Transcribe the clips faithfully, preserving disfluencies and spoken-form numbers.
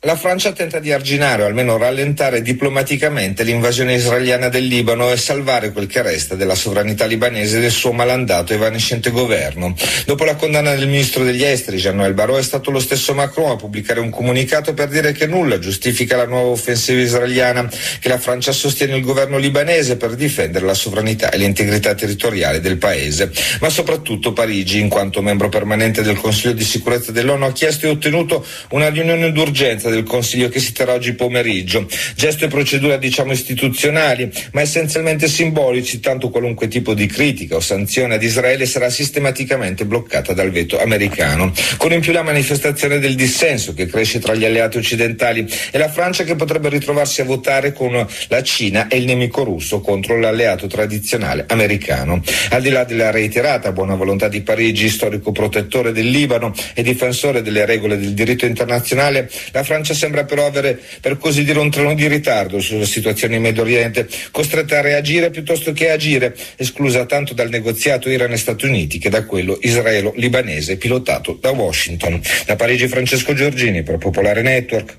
La Francia tenta di arginare o almeno rallentare diplomaticamente l'invasione israeliana del Libano e salvare quel che resta della sovranità libanese e del suo malandato e evanescente governo. Dopo la condanna del ministro degli esteri Jean-Noël Barrot, è stato lo stesso Macron a pubblicare un comunicato per dire che nulla giustifica la nuova offensiva israeliana, che la Francia sostiene il governo libanese per difendere la sovranità e l'integrità territoriale del paese. Ma soprattutto Parigi, in quanto membro permanente del Consiglio di sicurezza dell'ONU, ha chiesto e ottenuto una riunione d'urgenza del Consiglio che si terrà oggi pomeriggio. Gesto e procedura diciamo istituzionali, ma essenzialmente simbolici, tanto qualunque tipo di critica o sanzione ad Israele sarà sistematicamente bloccata dal veto americano. Con in più la manifestazione del dissenso che cresce tra gli alleati occidentali e la Francia, che potrebbe ritrovarsi a votare con la Cina e il nemico russo contro l'alleato tradizionale americano. Al di là della reiterata buona volontà di Parigi, storico protettore del Libano e difensore delle regole del diritto internazionale, la Francia sembra però avere, per così dire, un treno di ritardo sulla situazione in Medio Oriente, costretta a reagire piuttosto che agire, esclusa tanto dal negoziato Iran e Stati Uniti che da quello israelo-libanese pilotato da Washington. Da Parigi Francesco Giorgini per Popolare Network.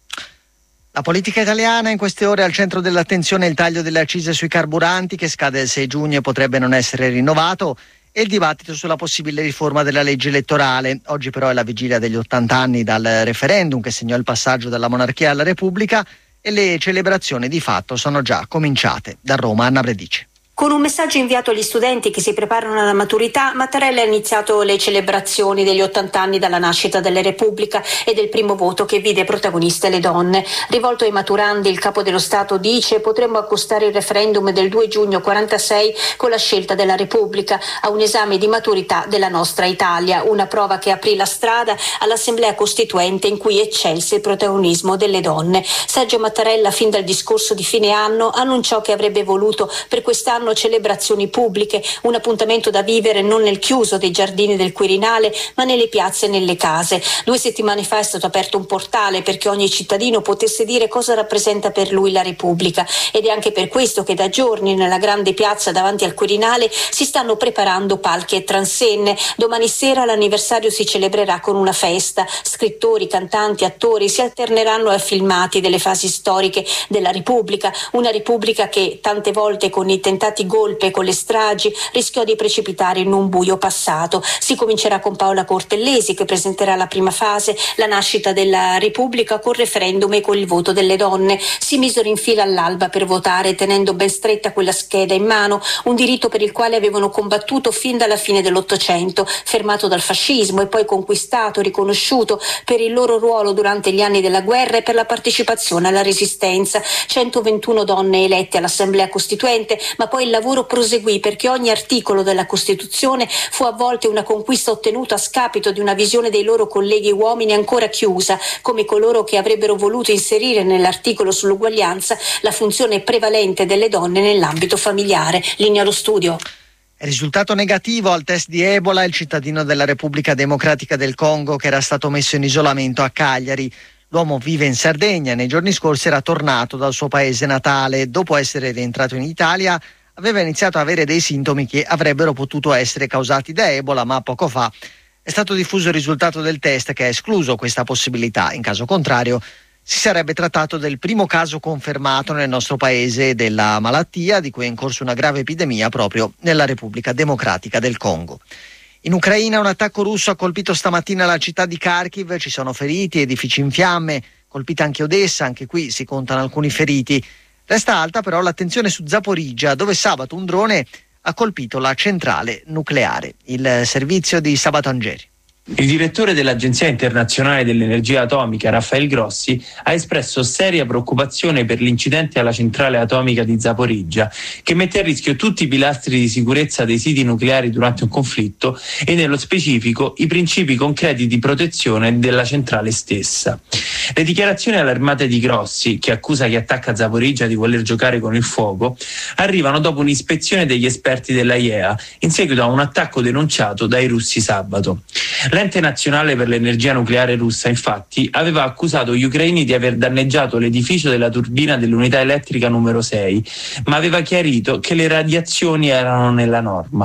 La politica italiana in queste ore al centro dell'attenzione è il taglio delle accise sui carburanti che scade il sei giugno e potrebbe non essere rinnovato, e il dibattito sulla possibile riforma della legge elettorale. Oggi però è la vigilia degli ottanta anni dal referendum che segnò il passaggio dalla monarchia alla Repubblica e le celebrazioni di fatto sono già cominciate. Da Roma, Anna Predice. Con un messaggio inviato agli studenti che si preparano alla maturità, Mattarella ha iniziato le celebrazioni degli ottanta anni dalla nascita della Repubblica e del primo voto che vide protagoniste le donne. Rivolto ai maturandi, il capo dello Stato dice: potremmo accostare il referendum del due giugno quarantasei con la scelta della Repubblica a un esame di maturità della nostra Italia, una prova che aprì la strada all'Assemblea Costituente in cui eccelse il protagonismo delle donne. Sergio Mattarella, fin dal discorso di fine anno, annunciò che avrebbe voluto per quest'anno celebrazioni pubbliche, un appuntamento da vivere non nel chiuso dei giardini del Quirinale, ma nelle piazze e nelle case. Due settimane fa è stato aperto un portale perché ogni cittadino potesse dire cosa rappresenta per lui la Repubblica, ed è anche per questo che da giorni nella grande piazza davanti al Quirinale si stanno preparando palchi e transenne. Domani sera l'anniversario si celebrerà con una festa. Scrittori, cantanti, attori si alterneranno ai filmati delle fasi storiche della Repubblica, una Repubblica che tante volte con i tentati golpe e con le stragi rischiò di precipitare in un buio passato. Si comincerà con Paola Cortellesi che presenterà la prima fase, la nascita della Repubblica col referendum e con il voto delle donne. Si misero in fila all'alba per votare tenendo ben stretta quella scheda in mano, un diritto per il quale avevano combattuto fin dalla fine dell'Ottocento, fermato dal fascismo e poi conquistato, riconosciuto per il loro ruolo durante gli anni della guerra e per la partecipazione alla resistenza. centoventuno donne elette all'Assemblea Costituente, ma poi il lavoro proseguì perché ogni articolo della Costituzione fu a volte una conquista ottenuta a scapito di una visione dei loro colleghi uomini ancora chiusa, come coloro che avrebbero voluto inserire nell'articolo sull'uguaglianza la funzione prevalente delle donne nell'ambito familiare. Linea allo studio. Risultato negativo al test di Ebola il cittadino della Repubblica Democratica del Congo che era stato messo in isolamento a Cagliari. L'uomo vive in Sardegna e nei giorni scorsi era tornato dal suo paese natale. Dopo essere rientrato in Italia aveva iniziato a avere dei sintomi che avrebbero potuto essere causati da Ebola, ma poco fa è stato diffuso il risultato del test che ha escluso questa possibilità. In caso contrario si sarebbe trattato del primo caso confermato nel nostro paese della malattia, di cui è in corso una grave epidemia proprio nella Repubblica Democratica del Congo. In Ucraina un attacco russo ha colpito stamattina la città di Kharkiv, ci sono feriti, edifici in fiamme, colpita anche Odessa, anche qui si contano alcuni feriti. Resta alta però l'attenzione su Zaporizhzhia, dove sabato un drone ha colpito la centrale nucleare. Il servizio di Sabato Angeri. Il direttore dell'Agenzia Internazionale dell'Energia Atomica, Rafael Grossi, ha espresso seria preoccupazione per l'incidente alla centrale atomica di Zaporizhzhia, che mette a rischio tutti i pilastri di sicurezza dei siti nucleari durante un conflitto e, nello specifico, i principi concreti di protezione della centrale stessa. Le dichiarazioni allarmate di Grossi, che accusa chi attacca Zaporizhzhia di voler giocare con il fuoco, arrivano dopo un'ispezione degli esperti della I E A in seguito a un attacco denunciato dai russi sabato. L'ente nazionale per l'energia nucleare russa, infatti, aveva accusato gli ucraini di aver danneggiato l'edificio della turbina dell'unità elettrica numero sei, ma aveva chiarito che le radiazioni erano nella norma.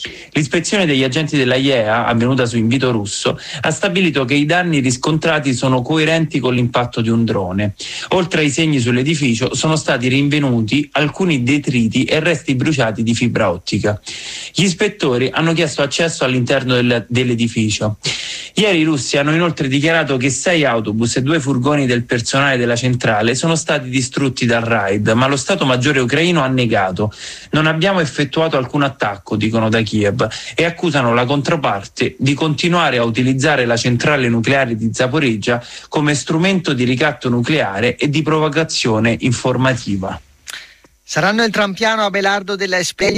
L'ispezione degli agenti della I E A, avvenuta su invito russo, ha stabilito che i danni riscontrati sono coerenti con l'impatto di un drone. Oltre ai segni sull'edificio sono stati rinvenuti alcuni detriti e resti bruciati di fibra ottica. Gli ispettori hanno chiesto accesso all'interno del, dell'edificio. Ieri i russi hanno inoltre dichiarato che sei autobus e due furgoni del personale della centrale sono stati distrutti dal raid, ma lo Stato Maggiore ucraino ha negato. Non abbiamo effettuato alcun attacco, dicono da Kiev, e accusano la controparte di continuare a utilizzare la centrale nucleare di Zaporizhzhia come strumento di ricatto nucleare e di provocazione informativa. Saranno il trampiano Abelardo della Espedia